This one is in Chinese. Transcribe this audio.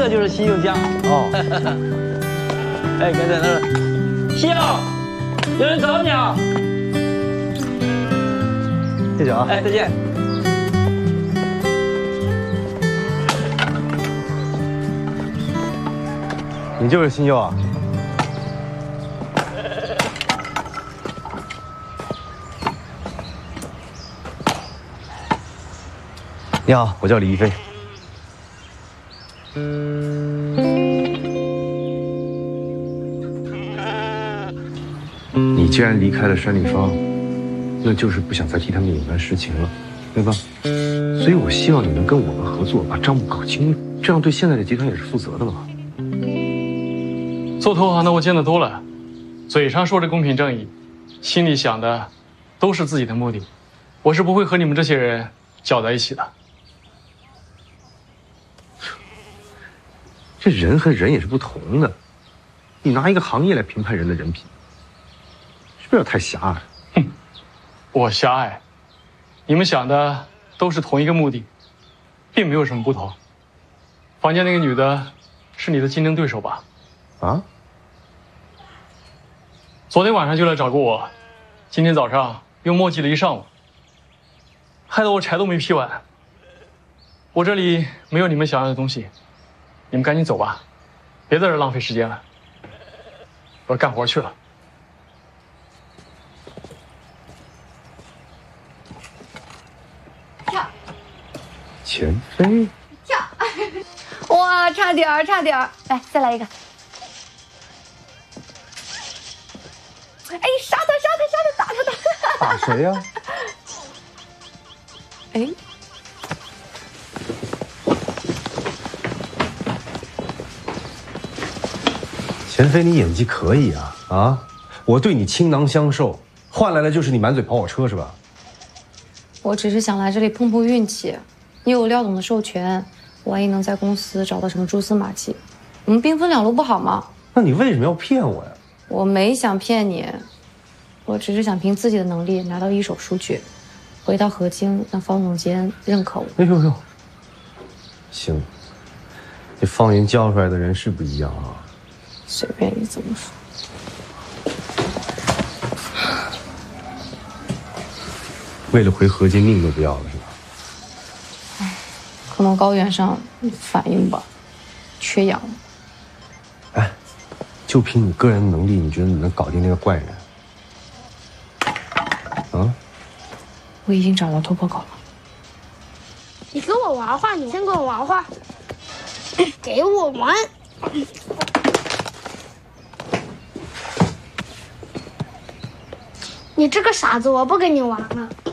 这就是西柚酱。哦。哎，跟在那儿，西柚，有人找你啊。 谢谢啊。 哎，再见。 你就是新佑啊？你好，我叫李一飞。你既然离开了山立方，那就是不想再替他们隐瞒实情了，对吧？所以我希望你能跟我们合作，把账目搞清楚，这样对现在的集团也是负责的嘛。 做投行的我见得多了，嘴上说着公平正义，心里想的都是自己的目的。我是不会和你们这些人搅在一起的。 这人和人也是不同的，你拿一个行业来评判人的人品，是不是太狭隘？ 哼，我狭隘，你们想的都是同一个目的，并没有什么不同。房间那个女的，是你的竞争对手吧？ 啊？ 昨天晚上就来找过我，今天早上又磨叽了一上午，害得我柴都没劈完。我这里没有你们想要的东西，你们赶紧走吧，别在这浪费时间了。我要干活去了。 跳， 钱飞， 跳，哇，差点儿，差点儿，来，再来一个。哎，杀他，杀他，杀他，打他，打他！ 打谁呀？ 哎。 钱飞，你演技可以啊！啊，我对你倾囊相授，换来的就是你满嘴跑火车是吧？ 我只是想来这里碰碰运气，你有廖总的授权，万一能在公司找到什么蛛丝马迹，我们兵分两路不好吗？ 那你为什么要骗我呀？ 我没想骗你，我只是想凭自己的能力拿到一手数据，回到河京让方总监认可我。 哎呦呦，行，这方云教出来的人是不一样啊。 随便你怎么说。 为了回河间命都不要了是吧？ 哎，可能高原上反应吧，缺氧。 哎，就凭你个人的能力，你觉得你能搞定那个怪人？啊？ 我已经找到突破口了。 你给我玩会儿，你先给我玩会儿，给我玩。你这个傻子，我不跟你玩了。